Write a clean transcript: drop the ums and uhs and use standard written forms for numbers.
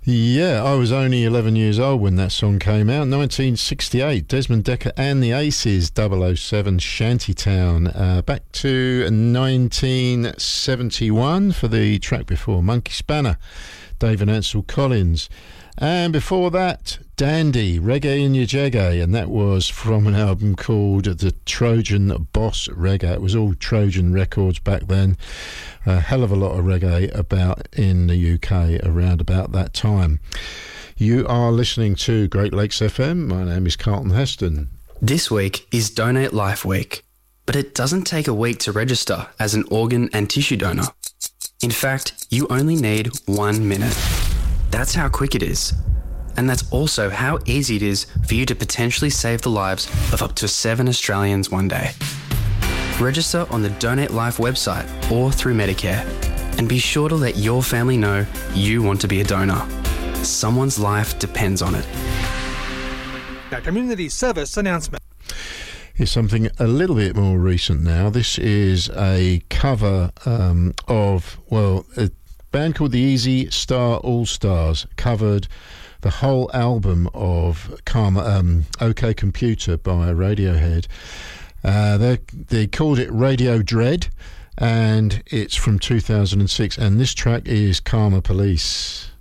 Yeah, I was only 11 years old when that song came out. 1968, Desmond Dekker and the Aces, 007 Shantytown. Back to 1971 for the track before, Monkey Spanner, David Ansel Collins. And before that, Dandy, Reggae in Your Jagger, and that was from an album called The Trojan Boss Reggae. It was all Trojan Records back then. A hell of a lot of reggae about in the UK around about that time. You are listening to Great Lakes FM. My name is Carlton Heston. This week is Donate Life Week, but it doesn't take a week to register as an organ and tissue donor. In fact, you only need 1 minute. That's how quick it is. And that's also how easy it is for you to potentially save the lives of up to 7 Australians one day. Register on the Donate Life website or through Medicare. And be sure to let your family know you want to be a donor. Someone's life depends on it. A community service announcement. Here's something a little bit more recent now. This is a cover of, a band called the Easy Star All Stars covered the whole album of Karma, OK Computer by Radiohead. They called it Radio Dread, and it's from 2006, and this track is Karma Police.